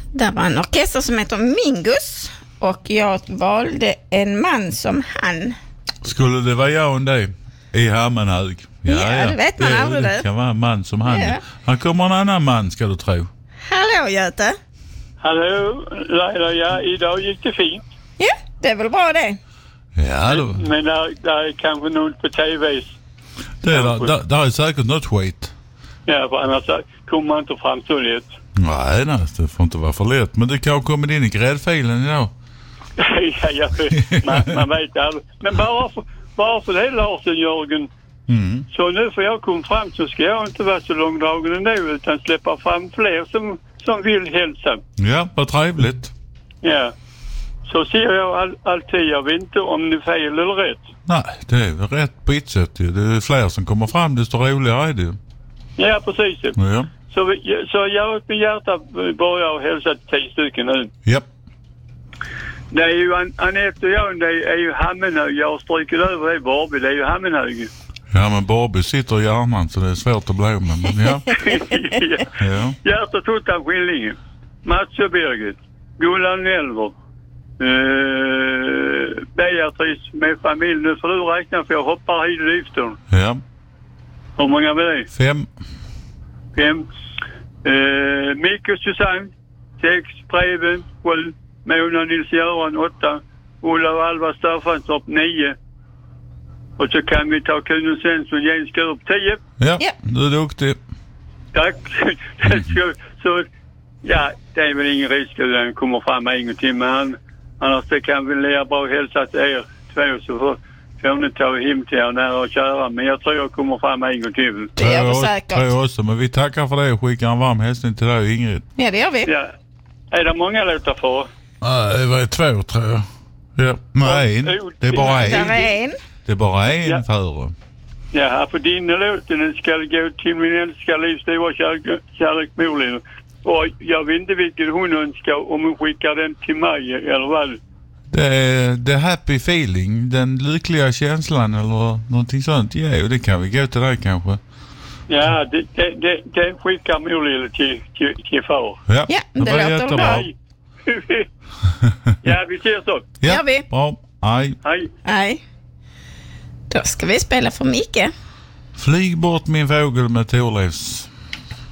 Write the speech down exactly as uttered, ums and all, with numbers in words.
Där var en orkester som heter Mingus. Och jag valde en man som han. Skulle det vara jag och dig i Hammenhög? Ja, ja, det vet man det, aldrig. Det kan vara en man som han. Ja. Han kommer en annan man, ska du tro. Hallå, Göte. Hallå, Laila, ja, idag gick det fint. Ja, det är väl bra det. Ja, då. Men där, där är kanske något på tv. Det är, där, där, där är säkert något skit. Ja, för annars kommer man inte fram så lätt. Nej, nej, det får inte vara för lätt. Men det kanske kommer in i gräddfilen idag. ja, ja, man, man vet aldrig. Men bara för, bara för det, Larsen, Jörgen. Mm. Så nu får jag komma fram så ska jag inte vara så långdragen ändå utan släppa fram fler som, som vill hälsa. Ja, vad trevligt. Ja. Så ser jag all, alltid, jag vet inte om det är fel eller rätt. Nej, det är väl rätt på ett sätt. Det är fler som kommer fram, desto roligare är det. Ja, precis. Ja. Så, vi, så jag och min hjärta börjar och hälsa till tio stycken nu. Japp. Det är ju An- Anette och jag, det är ju Hammenhög. Jag har strykit över det, Barbie, det är ju Hammenhög. Ja, men Barbie sitter i hjärnan så det är svårt att bli med. Men ja. ja. Ja. Hjärta Tuttan Skillinge, Mats och Birgit, Gullan Elver, uh, Beatrice med familj. Nu får du räkna för jag hoppar hit i lyften. Ja. Hur många med det? Fem. Fem. Uh, Micke och Susanne, sex. Preben, sju. Mona Nils-Göran, åtta. Ola och Alva Staffanstorp, nio. Och så kan vi ta Kuno Svensson, Jens Skurup, tio. Ja, Ja. du är duktig. Tack. så, så, ja, det är väl ingen risk att den kommer fram en gång till, men annars det kan vi lära bra hälsa till er två så får, får ni ta hem till er när och köra. Men jag tror jag kommer fram en gång till. Det gör vi Tror jag- säkert. tror jag också, men vi tackar för det och skickar en varm hälsning till dig, Ingrid. Ja, det gör vi. Ja. Är det många låtar för? Nej, det var två tror jag. Ja, nej, en. Det är bara Där en. är en. Det är bara en Ja. före. Ja, för din låten den ska gå till min älskar livs stora kärlek, kärlek Molin. Och jag vet inte vilken hon önskar, om hon skickar den till mig eller vad. Det är the happy feeling, den lyckliga känslan eller någonting sånt. Ja, och det kan vi gå till dig kanske. Ja, det, det, det, det skickar Molin till, till, till far. Ja, Ja, det var låter jättebra. bra. ja, vi ses så. Ja, Gör vi. bra. Aj. Hej. Nej. Då ska vi spela för Micke. Flyg bort min fågel med Thorleifs.